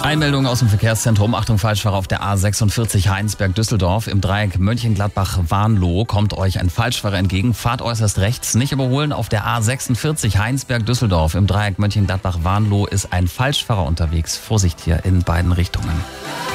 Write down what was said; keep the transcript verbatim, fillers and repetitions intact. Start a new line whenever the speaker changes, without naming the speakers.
Einmeldung aus dem Verkehrszentrum. Achtung, Falschfahrer auf der A sechsundvierzig Heinsberg-Düsseldorf. Im Dreieck Mönchengladbach-Warnloh kommt euch ein Falschfahrer entgegen. Fahrt äußerst rechts, nicht überholen. Auf der A sechsundvierzig Heinsberg-Düsseldorf. Im Dreieck Mönchengladbach-Warnloh ist ein Falschfahrer unterwegs. Vorsicht hier in beiden Richtungen.